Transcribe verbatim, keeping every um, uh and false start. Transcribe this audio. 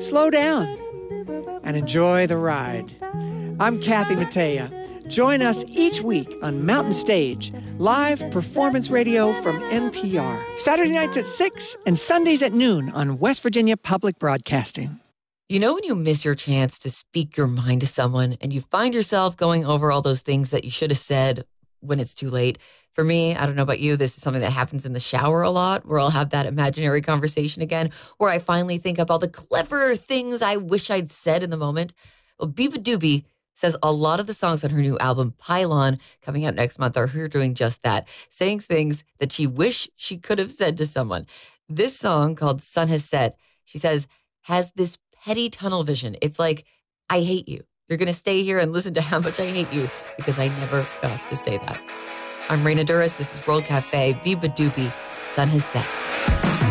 slow down and enjoy the ride. I'm Kathy Mattea. Join us each week on Mountain Stage, live performance radio from N P R. Saturday nights at six and Sundays at noon on West Virginia Public Broadcasting. You know when you miss your chance to speak your mind to someone and you find yourself going over all those things that you should have said when it's too late? For me, I don't know about you, this is something that happens in the shower a lot, where I'll have that imaginary conversation again, where I finally think of all the clever things I wish I'd said in the moment. Well, beabadoobee says a lot of the songs on her new album, Pylon, coming out next month, are her doing just that, saying things that she wish she could have said to someone. This song, called Sun Has Set, she says, has this petty tunnel vision. It's like, I hate you. You're going to stay here and listen to how much I hate you because I never got to say that. I'm Raina Duras. This is World Cafe. beabadoobee. Sun Has Set.